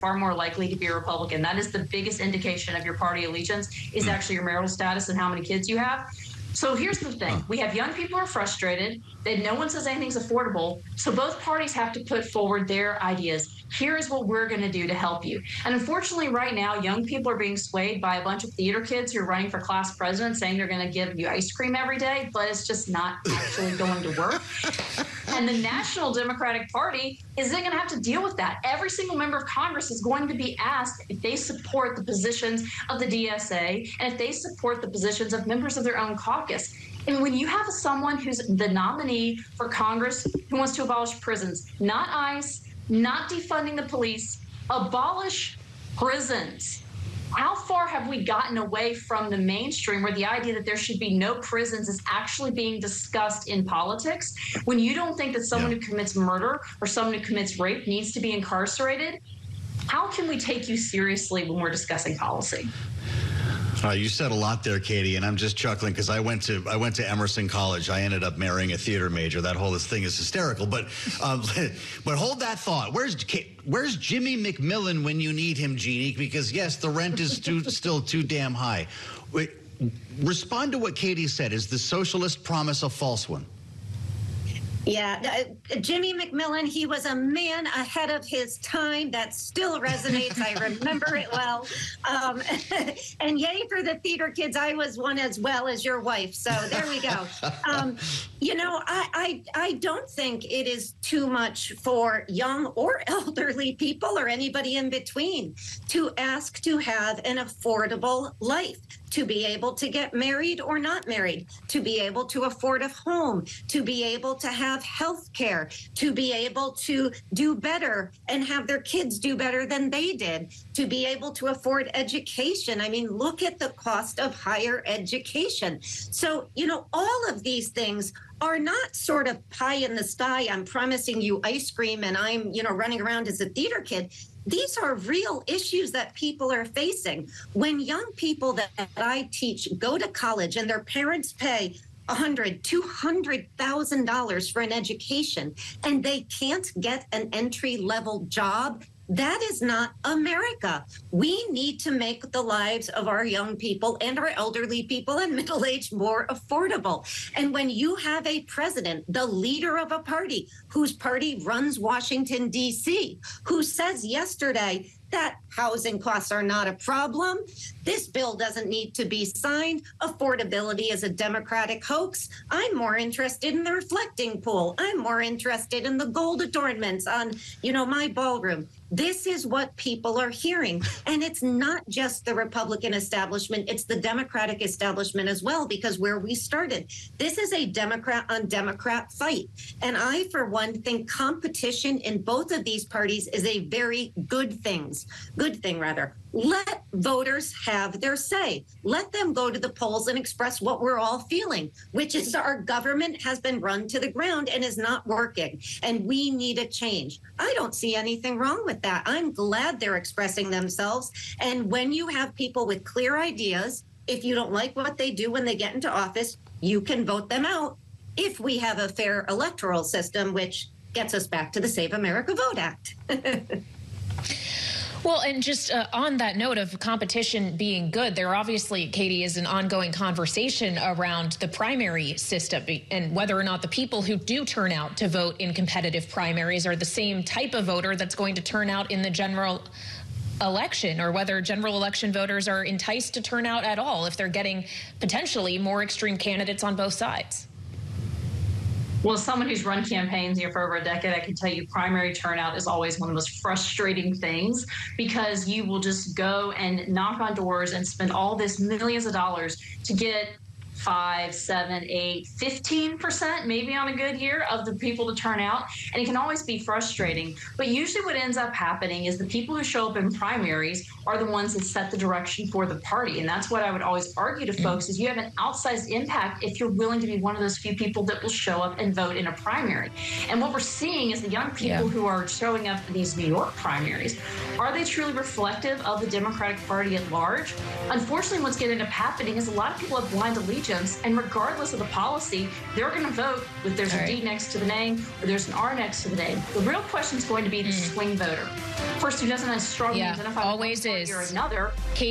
far more likely to be a Republican. That is the biggest indication of your party allegiance, is actually your marital status and how many kids you have. So here's the thing. We have young people who are frustrated. No one says anything's affordable. So both parties have to put forward their ideas. Here is what we're going to do to help you. And unfortunately, right now, young people are being swayed by a bunch of theater kids who are running for class president saying they're going to give you ice cream every day, but it's just not actually going to work. And the National Democratic Party is going to have to deal with that. Every single member of Congress is going to be asked if they support the positions of the DSA and if they support the positions of members of their own caucus. And when you have someone who's the nominee for Congress who wants to abolish prisons, not ICE, not defunding the police, abolish prisons. How far have we gotten away from the mainstream where the idea that there should be no prisons is actually being discussed in politics? When you don't think that someone who commits murder or someone who commits rape needs to be incarcerated, how can we take you seriously when we're discussing policy? You said a lot there, Katie, and I'm just chuckling because I went to Emerson College. I ended up marrying a theater major. That whole thing is hysterical. But hold that thought. Where's Jimmy McMillan when you need him, Jeannie? Because yes, the rent is still too damn high. Respond to what Katie said. Is the socialist promise a false one? Yeah, Jimmy McMillan, he was a man ahead of his time. That still resonates. I remember it well. And yay for the theater kids. I was one as well as your wife. So there we go. I don't think it is too much for young or elderly people or anybody in between to ask to have an affordable life, to be able to get married or not married, to be able to afford a home, to be able to have health care, to be able to do better and have their kids do better than they did, to be able to afford education. I mean, look at the cost of higher education. So, all of these things are not sort of pie in the sky. I'm promising you ice cream and I'm, running around as a theater kid. These are real issues that people are facing. When young people that I teach go to college and their parents pay $100,000, $200,000 for an education and they can't get an entry-level job, that is not America. We need to make the lives of our young people and our elderly people and middle-aged more affordable. And when you have a president, the leader of a party, whose party runs Washington, D.C., who says yesterday that housing costs are not a problem, this bill doesn't need to be signed, affordability is a Democratic hoax, I'm more interested in the reflecting pool, I'm more interested in the gold adornments on, my ballroom. This is what people are hearing. And it's not just the Republican establishment, it's the Democratic establishment as well, because where we started, this is a Democrat on Democrat fight. And I, for one, think competition in both of these parties is a very good thing. Let voters have their say. Let them go to the polls and express what we're all feeling, which is our government has been run to the ground and is not working. And we need a change. I don't see anything wrong with that. I'm glad they're expressing themselves. And when you have people with clear ideas, if you don't like what they do when they get into office, you can vote them out if we have a fair electoral system, which gets us back to the Save America Vote Act. Well, and just on that note of competition being good, there obviously, Katie, is an ongoing conversation around the primary system and whether or not the people who do turn out to vote in competitive primaries are the same type of voter that's going to turn out in the general election, or whether general election voters are enticed to turn out at all if they're getting potentially more extreme candidates on both sides. Well, as someone who's run campaigns here for over a decade, I can tell you primary turnout is always one of the most frustrating things, because you will just go and knock on doors and spend all this millions of dollars to get 5, 7, 8, 15%, maybe on a good year, of the people to turn out. And it can always be frustrating. But usually what ends up happening is the people who show up in primaries are the ones that set the direction for the party. And that's what I would always argue to folks, is you have an outsized impact if you're willing to be one of those few people that will show up and vote in a primary. And what we're seeing is the young people who are showing up in these New York primaries, are they truly reflective of the Democratic Party at large? Unfortunately, what's going to end up happening is a lot of people have blind allegiance allegiance, and regardless of the policy, they're going to vote with there's a D next to the name or there's an R next to the name. The real question is going to be the swing voter, person who doesn't strongly identify always one party is or another.